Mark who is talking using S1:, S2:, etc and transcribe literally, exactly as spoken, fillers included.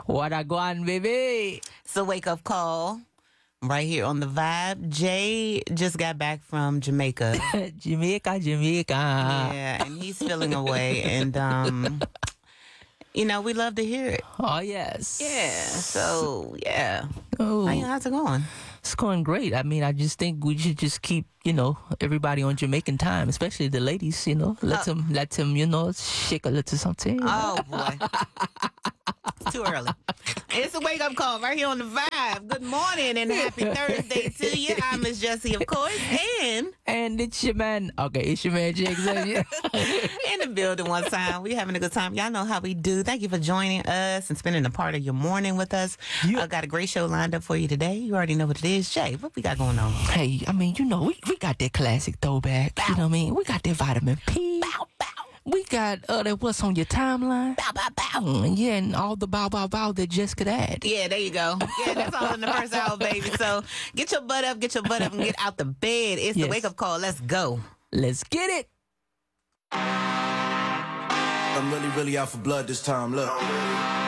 S1: What I go on, baby?
S2: It's a wake-up call right here on the Vibe. Jay just got back from Jamaica.
S1: Jamaica, Jamaica.
S2: Yeah, and he's feeling away. And, um, you know, we love to hear it.
S1: Oh, yes.
S2: Yeah, so, yeah.
S1: Oh.
S2: How, how's it going?
S1: It's going great. I mean, I just think we should just keep, you know, everybody on Jamaican time, especially the ladies, you know. Let
S2: Oh.
S1: them, let them, you know, shake a little something.
S2: Oh, boy. It's too early. It's a wake-up call right here on the Vibe. Good morning and happy Thursday to you. I'm Miss Jessie, of course, and
S1: And it's your man. Okay, it's your man, Jake Xavier.
S2: in the building one time. We having a good time. Y'all know how we do. Thank you for joining us and spending a part of your morning with us. I
S1: Yeah.
S2: uh, got a great show lined up for you today. You already know what it is. Jay, what we got going on?
S1: Hey, I mean, you know, we, we got that classic throwback. You know what I mean? We got that vitamin P.
S2: Bow, bow.
S1: We got uh, that what's on your timeline.
S2: Bow, bow, bow.
S1: Mm, yeah, and all the bow, bow, bow that Jess could add.
S2: Yeah, there you go. Yeah, that's all in the first hour, baby. So get your butt up, get your butt up, and get out the bed. It's
S1: Yes.
S2: the wake-up call. Let's go.
S1: Let's get it.
S3: I'm really, really out for blood this time. Look.